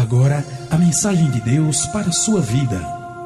agora a mensagem de Deus para a sua vida.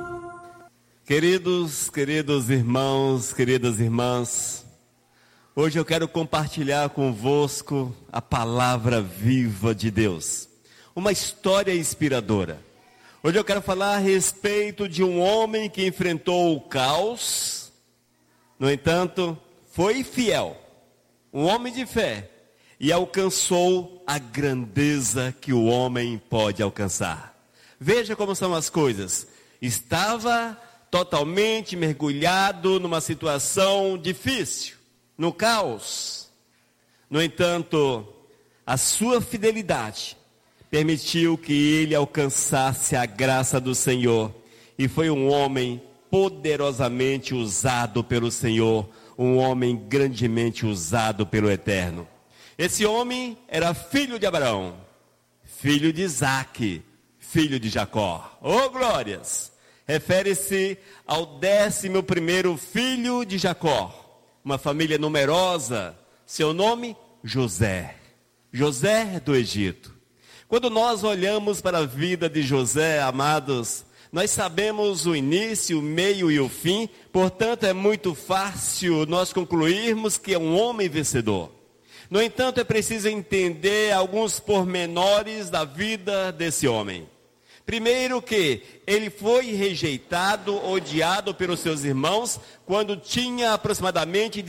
Queridos irmãos, queridas irmãs, hoje eu quero compartilhar convosco a palavra viva de Deus, uma história inspiradora. Hoje eu quero falar a respeito de um homem que enfrentou o caos, no entanto, foi fiel, um homem de fé, e alcançou a grandeza que o homem pode alcançar. Veja como são as coisas. Estava totalmente mergulhado numa situação difícil, no caos. No entanto, a sua fidelidade permitiu que ele alcançasse a graça do Senhor. E foi um homem poderosamente usado pelo Senhor, um homem grandemente usado pelo Eterno. Esse homem era filho de Abraão, filho de Isaque, filho de Jacó. Oh, glórias! Refere-se ao 11º filho de Jacó, uma família numerosa. Seu nome, José. José do Egito. Quando nós olhamos para a vida de José, amados, nós sabemos o início, o meio e o fim. Portanto, é muito fácil nós concluirmos que é um homem vencedor. No entanto, é preciso entender alguns pormenores da vida desse homem. Primeiro que ele foi rejeitado, odiado pelos seus irmãos, quando tinha aproximadamente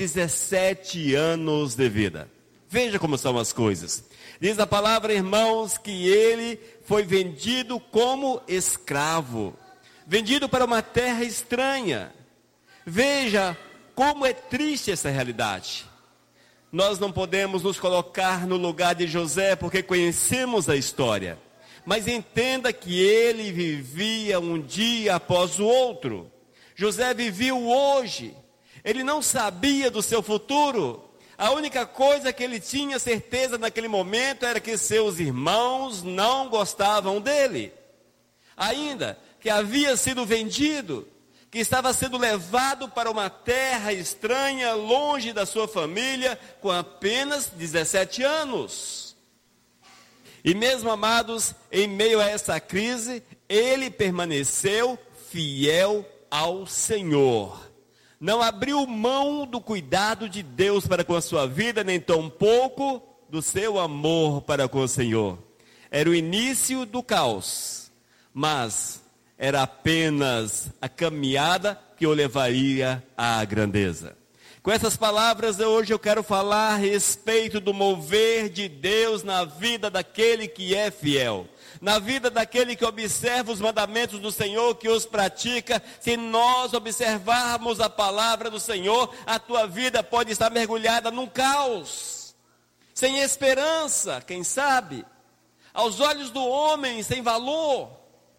17 anos de vida. Veja como são as coisas. Diz a palavra, irmãos, que ele foi vendido como escravo. Vendido para uma terra estranha. Veja como é triste essa realidade. Nós não podemos nos colocar no lugar de José, porque conhecemos a história. Mas entenda que ele vivia um dia após o outro. José vivia o hoje. Ele não sabia do seu futuro. A única coisa que ele tinha certeza naquele momento era que seus irmãos não gostavam dele. Ainda que havia sido vendido, que estava sendo levado para uma terra estranha, longe da sua família, com apenas 17 anos. E mesmo, amados, em meio a essa crise, ele permaneceu fiel ao Senhor. Não abriu mão do cuidado de Deus para com a sua vida, nem tampouco do seu amor para com o Senhor. Era o início do caos, mas era apenas a caminhada que o levaria à grandeza. Com essas palavras, hoje eu quero falar a respeito do mover de Deus na vida daquele que é fiel. Na vida daquele que observa os mandamentos do Senhor, que os pratica. Se nós observarmos a palavra do Senhor, a tua vida pode estar mergulhada num caos. Sem esperança, quem sabe? Aos olhos do homem, sem valor.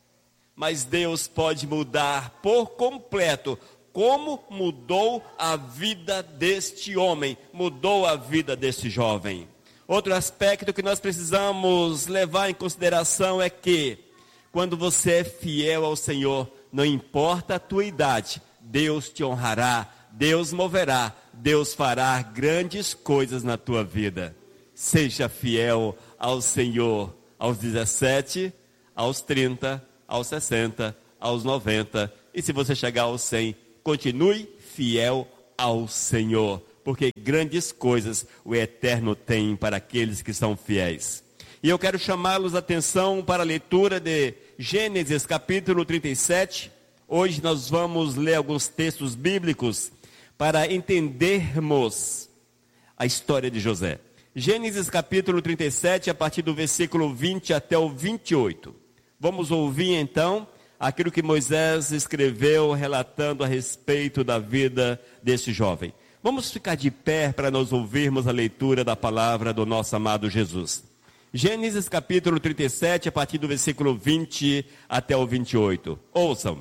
Mas Deus pode mudar por completo, como mudou a vida deste homem, mudou a vida deste jovem. Outro aspecto que nós precisamos levar em consideração é que, quando você é fiel ao Senhor, não importa a tua idade, Deus te honrará, Deus moverá, Deus fará grandes coisas na tua vida. Seja fiel ao Senhor aos 17, aos 30, aos 60, aos 90, e se você chegar aos 100, continue fiel ao Senhor, porque grandes coisas o Eterno tem para aqueles que são fiéis. E eu quero chamá-los a atenção para a leitura de Gênesis capítulo 37. Hoje nós vamos ler alguns textos bíblicos para entendermos a história de José. Gênesis capítulo 37, a partir do versículo 20 até o 28. Vamos ouvir então aquilo que Moisés escreveu relatando a respeito da vida desse jovem. Vamos ficar de pé para nós ouvirmos a leitura da palavra do nosso amado Jesus. Gênesis capítulo 37, a partir do versículo 20 até o 28. Ouçam.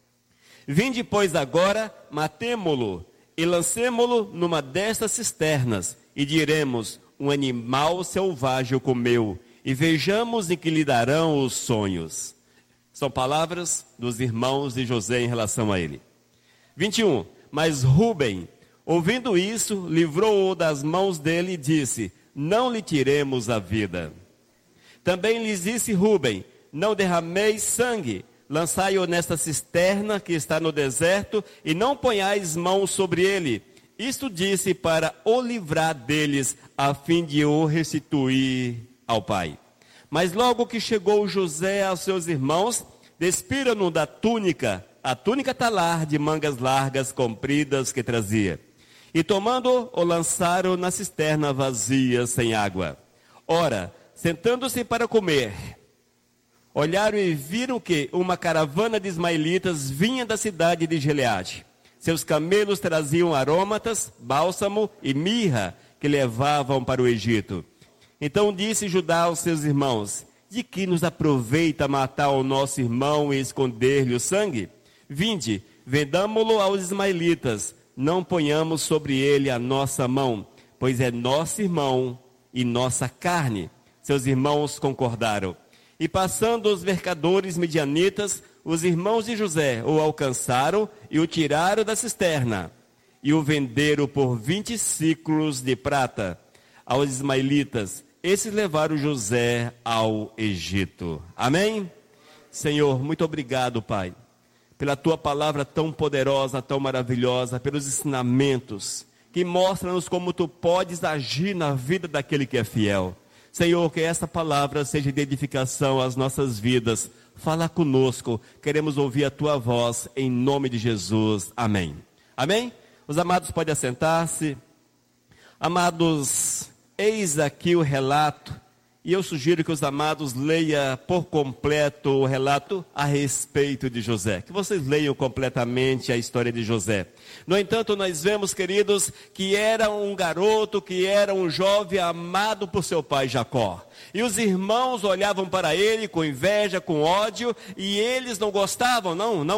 Vinde, pois, agora, matemo-lo e lancemo-lo numa destas cisternas, e diremos, um animal selvagem o comeu, e vejamos em que lhe darão os sonhos. São palavras dos irmãos de José em relação a ele. 21. Mas Rúben, ouvindo isso, livrou-o das mãos dele e disse, não lhe tiremos a vida. Também lhes disse Rúben, não derrameis sangue, lançai-o nesta cisterna que está no deserto, e não ponhais mão sobre ele. Isto disse para o livrar deles, a fim de o restituir ao pai. Mas logo que chegou José aos seus irmãos, despiram-no da túnica, a túnica talar de mangas largas, compridas, que trazia. E tomando-o, o lançaram na cisterna vazia, sem água. Ora, sentando-se para comer, olharam e viram que uma caravana de ismaelitas vinha da cidade de Gileade. Seus camelos traziam aromatas, bálsamo e mirra, que levavam para o Egito. Então disse Judá aos seus irmãos: de que nos aproveita matar o nosso irmão e esconder-lhe o sangue? Vinde, vendamo-lo aos ismaelitas, não ponhamos sobre ele a nossa mão, pois é nosso irmão e nossa carne. Seus irmãos concordaram. E passando os mercadores midianitas, os irmãos de José o alcançaram e o tiraram da cisterna, e o venderam por 20 siclos de prata aos ismaelitas. Esses levaram José ao Egito. Amém? Senhor, muito obrigado, Pai, pela Tua palavra tão poderosa, tão maravilhosa, pelos ensinamentos que mostram-nos como Tu podes agir na vida daquele que é fiel. Senhor, que essa palavra seja de edificação às nossas vidas. Fala conosco, queremos ouvir a Tua voz, em nome de Jesus. Amém. Amém? Os amados podem assentar-se. Amados, eis aqui o relato, e eu sugiro que os amados leiam por completo o relato a respeito de José. Que vocês leiam completamente a história de José. No entanto, nós vemos, queridos, que era um garoto, que era um jovem amado por seu pai Jacó. E os irmãos olhavam para ele com inveja, com ódio, e eles não gostavam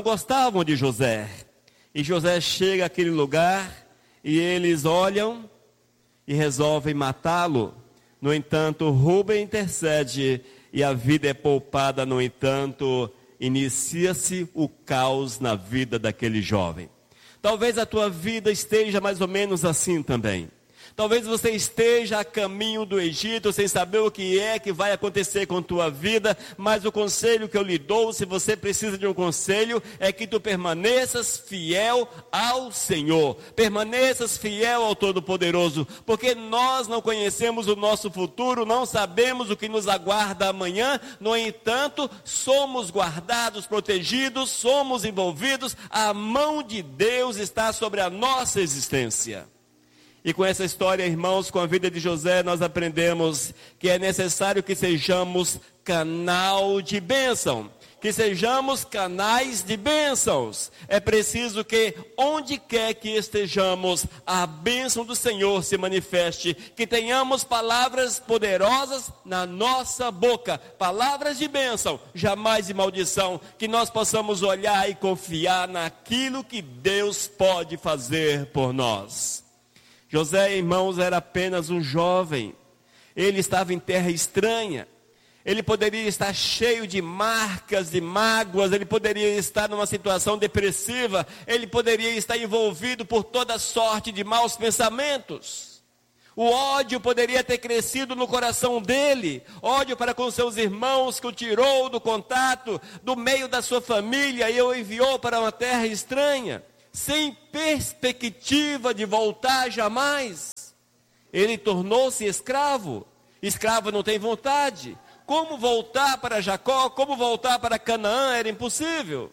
de José. E José chega àquele lugar, e eles olham e resolvem matá-lo. No entanto, Rúben intercede e a vida é poupada. No entanto, inicia-se o caos na vida daquele jovem. Talvez a tua vida esteja mais ou menos assim também. Talvez você esteja a caminho do Egito, sem saber o que é que vai acontecer com a tua vida, mas o conselho que eu lhe dou, se você precisa de um conselho, é que tu permaneças fiel ao Senhor, permaneças fiel ao Todo-Poderoso, porque nós não conhecemos o nosso futuro, não sabemos o que nos aguarda amanhã. No entanto, somos guardados, protegidos, somos envolvidos, a mão de Deus está sobre a nossa existência. E com essa história, irmãos, com a vida de José, nós aprendemos que é necessário que sejamos canal de bênção, que sejamos canais de bênçãos. É preciso que, onde quer que estejamos, a bênção do Senhor se manifeste, que tenhamos palavras poderosas na nossa boca, palavras de bênção, jamais de maldição, que nós possamos olhar e confiar naquilo que Deus pode fazer por nós. José, irmãos, era apenas um jovem. Ele estava em terra estranha. Ele poderia estar cheio de marcas, de mágoas. Ele poderia estar numa situação depressiva. Ele poderia estar envolvido por toda sorte de maus pensamentos. O ódio poderia ter crescido no coração dele. Ódio para com seus irmãos, que o tirou do contato, do meio da sua família e o enviou para uma terra estranha, sem perspectiva de voltar jamais. Ele tornou-se escravo. Escravo não tem vontade. Como voltar para Jacó, como voltar para Canaã, era impossível.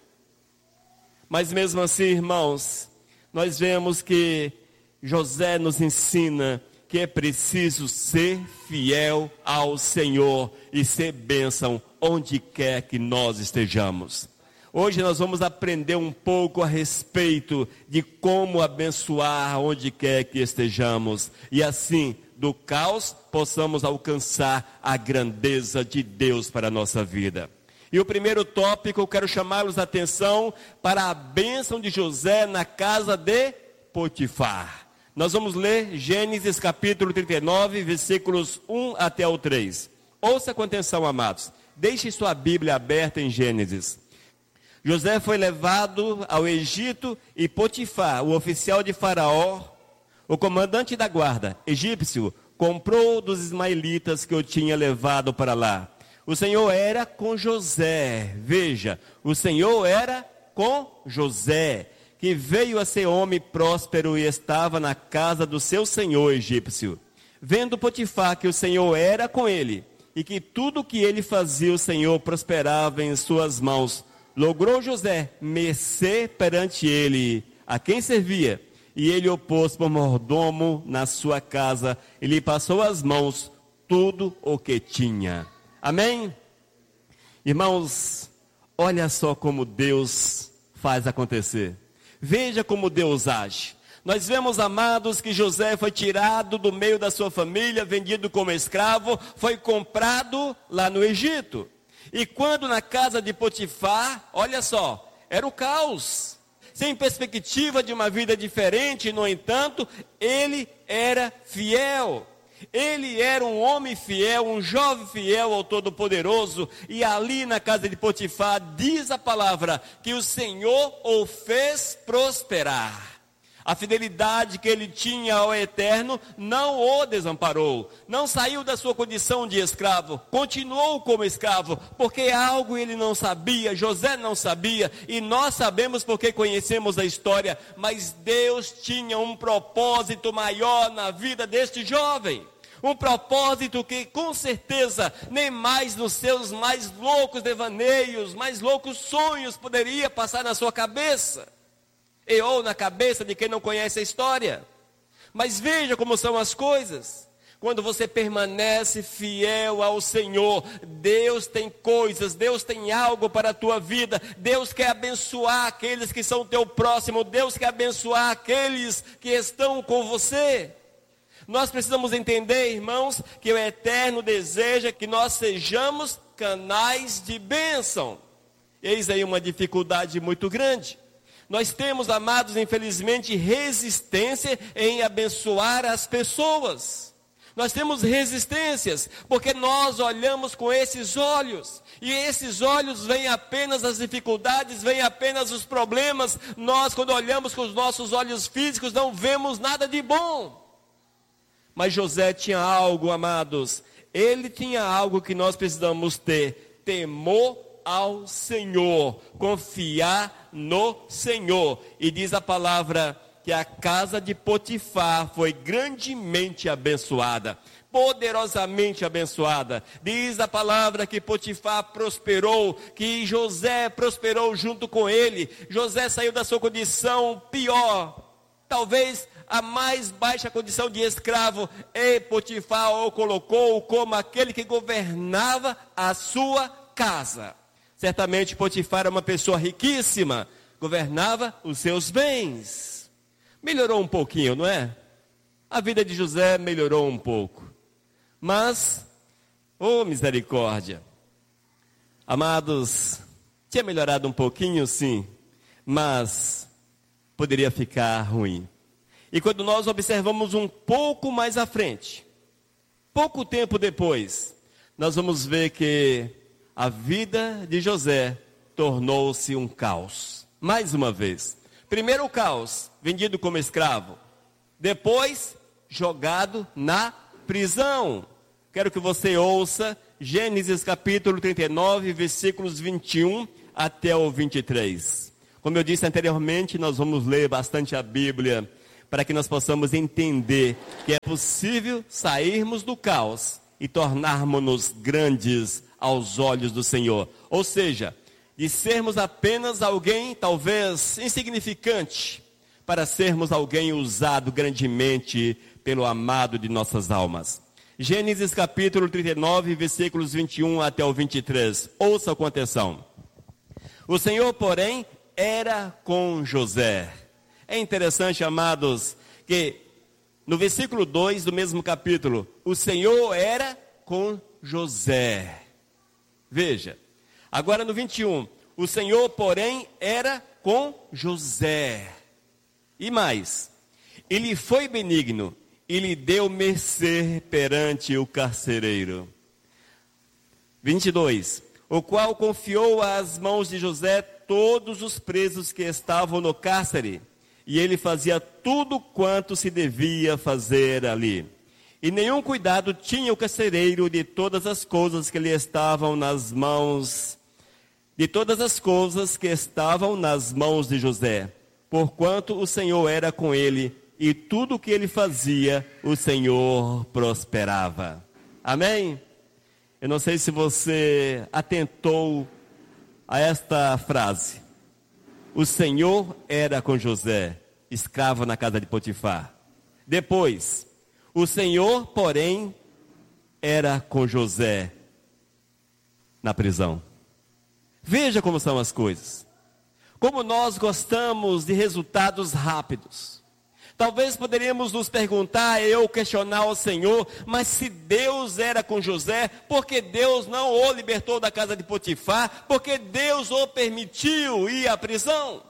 Mas mesmo assim, irmãos, nós vemos que José nos ensina que é preciso ser fiel ao Senhor e ser bênção onde quer que nós estejamos. Hoje nós vamos aprender um pouco a respeito de como abençoar onde quer que estejamos. E assim, do caos, possamos alcançar a grandeza de Deus para a nossa vida. E o primeiro tópico, eu quero chamá-los a atenção para a bênção de José na casa de Potifar. Nós vamos ler Gênesis capítulo 39, versículos 1 até o 3. Ouça com atenção, amados. Deixe sua Bíblia aberta em Gênesis. José foi levado ao Egito e Potifar, o oficial de Faraó, o comandante da guarda egípcio, comprou dos ismaelitas que o tinha levado para lá. O Senhor era com José. Veja, o Senhor era com José, que veio a ser homem próspero e estava na casa do seu senhor egípcio. Vendo Potifar que o Senhor era com ele, e que tudo que ele fazia o Senhor prosperava em suas mãos, logrou José mercê perante ele, a quem servia, e ele o pôs por mordomo na sua casa, e lhe passou às mãos tudo o que tinha. Amém? Irmãos, olha só como Deus faz acontecer. Veja como Deus age. Nós vemos, amados, que José foi tirado do meio da sua família, vendido como escravo, foi comprado lá no Egito. E quando na casa de Potifar, olha só, era o caos. Sem perspectiva de uma vida diferente, no entanto, ele era fiel. Ele era um homem fiel, um jovem fiel ao Todo-Poderoso, e ali na casa de Potifar, diz a palavra, que o Senhor o fez prosperar. A fidelidade que ele tinha ao Eterno não o desamparou, não saiu da sua condição de escravo, continuou como escravo, porque algo ele não sabia, José não sabia, e nós sabemos porque conhecemos a história, mas Deus tinha um propósito maior na vida deste jovem. Um propósito que com certeza nem mais nos seus mais loucos devaneios, mais loucos sonhos poderia passar na sua cabeça. Ou na cabeça de quem não conhece a história. Mas veja como são as coisas. Quando você permanece fiel ao Senhor, Deus tem coisas, Deus tem algo para a tua vida. Deus quer abençoar aqueles que são teu próximo. Deus quer abençoar aqueles que estão com você. Nós precisamos entender, irmãos, que o Eterno deseja que nós sejamos canais de bênção. Eis aí uma dificuldade muito grande. Nós temos, amados, infelizmente, resistência em abençoar as pessoas. Nós temos resistências, porque nós olhamos com esses olhos. E esses olhos veem apenas as dificuldades, veem apenas os problemas. Nós, quando olhamos com os nossos olhos físicos, não vemos nada de bom. Mas José tinha algo, amados. Ele tinha algo que nós precisamos ter. Temor ao Senhor, confiar no Senhor. E diz a palavra que a casa de Potifar foi grandemente abençoada, poderosamente abençoada. Diz a palavra que Potifar prosperou, que José prosperou junto com ele. José saiu da sua condição pior, talvez a mais baixa condição de escravo, e Potifar o colocou como aquele que governava a sua casa. Certamente Potifar era uma pessoa riquíssima, governava os seus bens. Melhorou um pouquinho, não é? A vida de José melhorou um pouco. Mas, oh misericórdia, amados, tinha melhorado um pouquinho sim, mas poderia ficar ruim. E quando nós observamos um pouco mais à frente, pouco tempo depois, nós vamos ver que a vida de José tornou-se um caos. Mais uma vez. Primeiro o caos, vendido como escravo. Depois, jogado na prisão. Quero que você ouça Gênesis capítulo 39, versículos 21 até o 23. Como eu disse anteriormente, nós vamos ler bastante a Bíblia, para que nós possamos entender que é possível sairmos do caos e tornarmos-nos grandes aos olhos do Senhor. Ou seja, de sermos apenas alguém talvez insignificante, para sermos alguém usado grandemente pelo amado de nossas almas. Gênesis capítulo 39, versículos 21 até o 23. Ouça com atenção. O Senhor, porém, era com José. É interessante, amados, que no versículo 2 do mesmo capítulo, o Senhor era com José. Veja, agora no 21, o Senhor, porém, era com José. E mais, ele foi benigno e lhe deu mercê perante o carcereiro. 22, o qual confiou às mãos de José todos os presos que estavam no cárcere, e ele fazia tudo quanto se devia fazer ali. E nenhum cuidado tinha o carcereiro de todas as coisas que lhe estavam nas mãos, de José, porquanto o Senhor era com ele, e tudo o que ele fazia, o Senhor prosperava. Amém? Eu não sei se você atentou a esta frase. O Senhor era com José, escravo na casa de Potifar. Depois, o Senhor, porém, era com José na prisão. Veja como são as coisas. Como nós gostamos de resultados rápidos. Talvez poderíamos nos perguntar, eu questionar o Senhor, mas se Deus era com José, por que Deus não o libertou da casa de Potifar? Por que Deus o permitiu ir à prisão?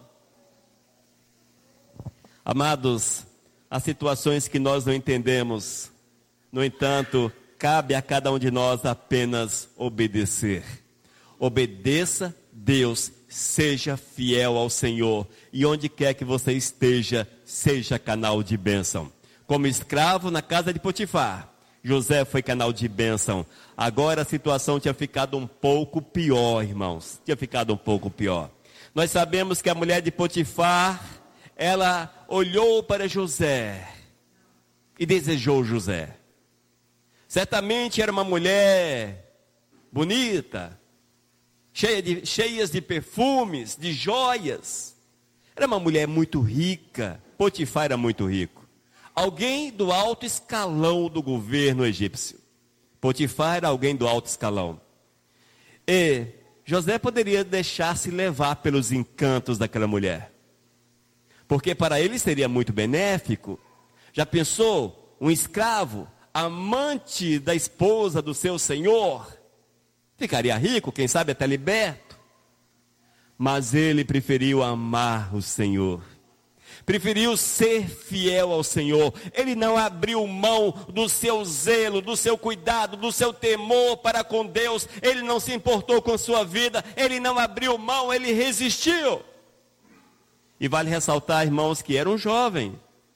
Amados, há situações que nós não entendemos. No entanto, cabe a cada um de nós apenas obedecer. Obedeça Deus, seja fiel ao Senhor. E onde quer que você esteja, seja canal de bênção. Como escravo na casa de Potifar, José foi canal de bênção. Agora a situação tinha ficado um pouco pior, irmãos. Tinha ficado um pouco pior. Nós sabemos que a mulher de Potifar, ela olhou para José e desejou José. Certamente era uma mulher bonita, cheias de perfumes, de joias. Era uma mulher muito rica. Potifar era muito rico. Alguém do alto escalão do governo egípcio. Potifar era alguém do alto escalão. E José poderia deixar-se levar pelos encantos daquela mulher. Porque para ele seria muito benéfico. Já pensou? Um escravo, amante da esposa do seu senhor, ficaria rico, quem sabe até liberto. Mas ele preferiu amar o Senhor. Preferiu ser fiel ao Senhor. Ele não abriu mão do seu zelo, do seu cuidado, do seu temor para com Deus. Ele não se importou com sua vida. Ele não abriu mão, ele resistiu. E vale ressaltar, irmãos, que era um jovem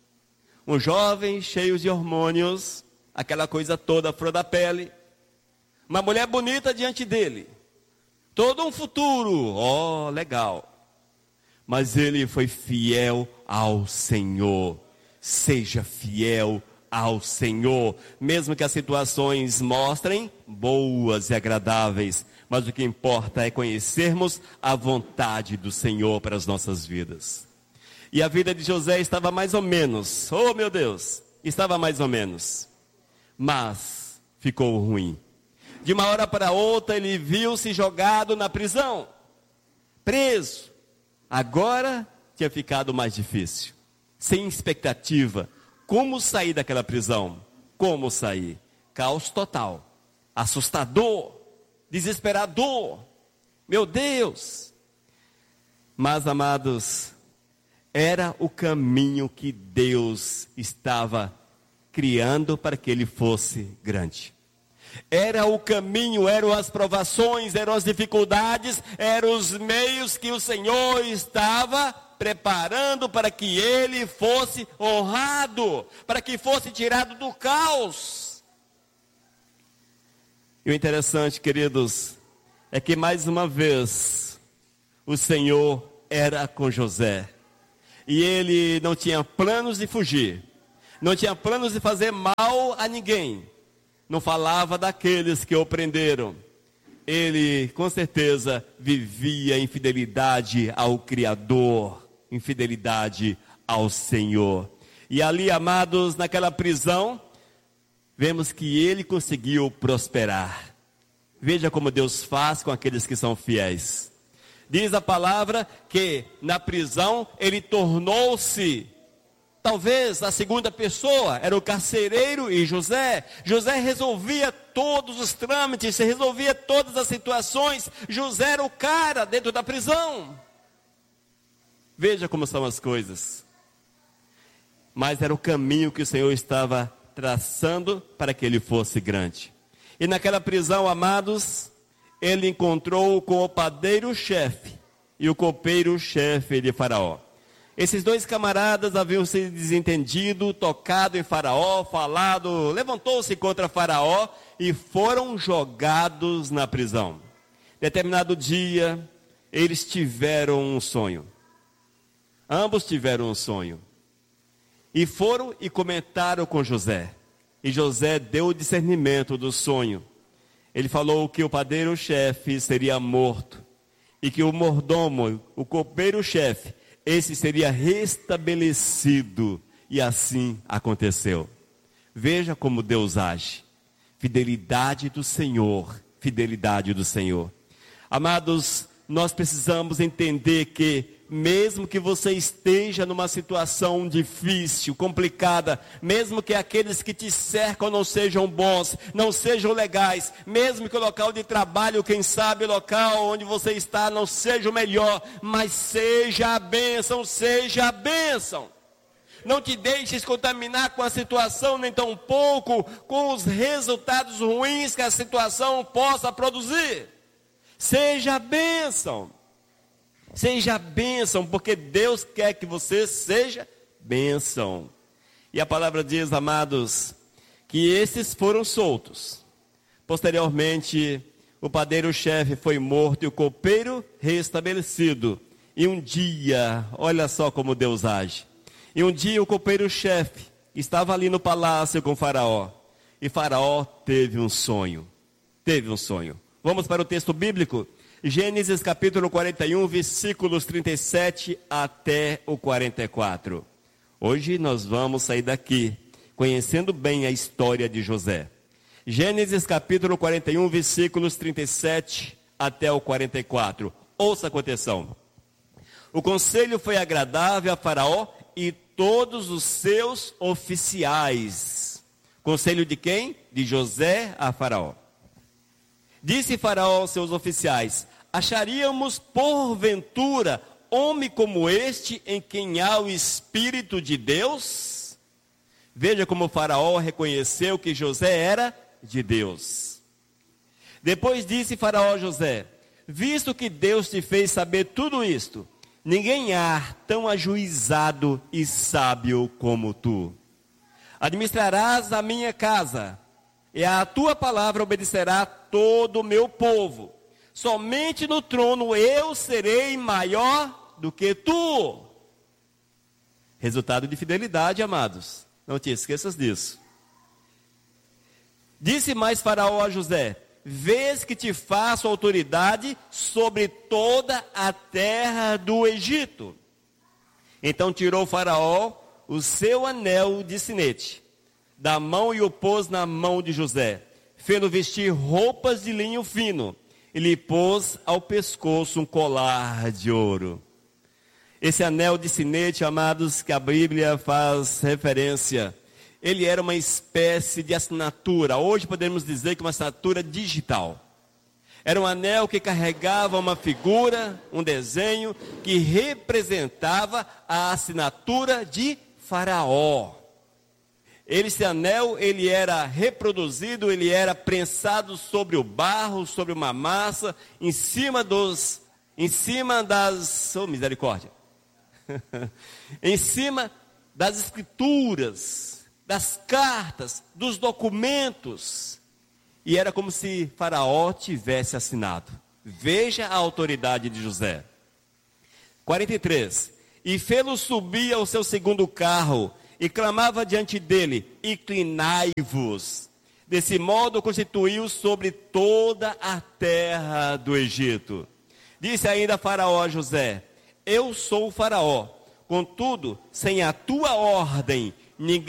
cheio de hormônios, aquela coisa toda, flor da pele. Uma mulher bonita diante dele. Todo um futuro, legal. Mas ele foi fiel ao Senhor. Seja fiel ao Senhor. Mesmo que as situações mostrem boas e agradáveis. Mas o que importa é conhecermos a vontade do Senhor para as nossas vidas. E a vida de José estava mais ou menos. Oh, meu Deus! Estava mais ou menos. Mas ficou ruim. De uma hora para outra, ele viu-se jogado na prisão, preso. Agora tinha ficado mais difícil, sem expectativa. Como sair daquela prisão? Como sair? Caos total, assustador, desesperador. Meu Deus! Mas, amados, era o caminho que Deus estava criando para que ele fosse grande. Era o caminho, eram as provações, eram as dificuldades, eram os meios que o Senhor estava preparando para que ele fosse honrado, para que fosse tirado do caos. E o interessante, queridos, é que mais uma vez o Senhor era com José. E ele não tinha planos de fugir, não tinha planos de fazer mal a ninguém. Não falava daqueles que o prenderam. Ele, com certeza, vivia em fidelidade ao Criador, em fidelidade ao Senhor. E ali, amados, naquela prisão, vemos que ele conseguiu prosperar. Veja como Deus faz com aqueles que são fiéis. Diz a palavra que na prisão ele tornou-se, talvez a segunda pessoa, era o carcereiro e José. José resolvia todos os trâmites, resolvia todas as situações. José era o cara dentro da prisão. Veja como são as coisas. Mas era o caminho que o Senhor estava traçando para que ele fosse grande. E naquela prisão, amados, ele encontrou com o padeiro-chefe e o copeiro-chefe de Faraó. Esses dois camaradas haviam se desentendido, tocado em Faraó, falado, levantou-se contra Faraó e foram jogados na prisão. Determinado dia, eles tiveram um sonho. Ambos tiveram um sonho. E foram e comentaram com José. E José deu o discernimento do sonho. Ele falou que o padeiro-chefe seria morto. E que o mordomo, o copeiro-chefe, esse seria restabelecido. E assim aconteceu. Veja como Deus age. Fidelidade do Senhor. Fidelidade do Senhor. Amados, nós precisamos entender que, mesmo que você esteja numa situação difícil, complicada, mesmo que aqueles que te cercam não sejam bons, não sejam legais, mesmo que o local de trabalho, quem sabe o local onde você está não seja o melhor, mas seja a bênção, seja a bênção. Não te deixes contaminar com a situação, nem tampouco com os resultados ruins que a situação possa produzir. Seja a bênção. Seja bênção, porque Deus quer que você seja bênção. E a palavra diz, amados, que esses foram soltos. Posteriormente, o padeiro-chefe foi morto e o copeiro restabelecido. E um dia, olha só como Deus age. E um dia o copeiro-chefe estava ali no palácio com Faraó. E Faraó teve um sonho. Teve um sonho. Vamos para o texto bíblico? Gênesis capítulo 41, versículos 37 até o 44. Hoje nós vamos sair daqui conhecendo bem a história de José. Gênesis capítulo 41, versículos 37 até o 44. Ouça com atenção. O conselho foi agradável a Faraó e todos os seus oficiais. Conselho de quem? De José a Faraó. Disse Faraó aos seus oficiais: acharíamos porventura homem como este em quem há o Espírito de Deus? Veja como Faraó reconheceu que José era de Deus. Depois disse Faraó a José: visto que Deus te fez saber tudo isto, ninguém há tão ajuizado e sábio como tu. Administrarás a minha casa, e à tua palavra obedecerá todo o meu povo. Somente no trono eu serei maior do que tu. Resultado de fidelidade, amados. Não te esqueças disso. Disse mais Faraó a José: vês que te faço autoridade sobre toda a terra do Egito. Então tirou Faraó o seu anel de sinete da mão e o pôs na mão de José. Fê-lo vestir roupas de linho fino e lhe pôs ao pescoço um colar de ouro. Esse anel de sinete, amados, que a Bíblia faz referência, ele era uma espécie de assinatura. Hoje podemos dizer que uma assinatura digital. Era um anel que carregava uma figura, um desenho, que representava a assinatura de Faraó. Esse anel, ele era reproduzido, ele era prensado sobre o barro, sobre uma massa, em cima das, oh misericórdia, em cima das escrituras, das cartas, dos documentos. E era como se Faraó tivesse assinado. Veja a autoridade de José. 43. E fê-lo subir ao seu segundo carro, e clamava diante dele: inclinai-vos. Desse modo constituiu sobre toda a terra do Egito. Disse ainda Faraó a José: eu sou o Faraó, contudo, sem a tua ordem, ninguém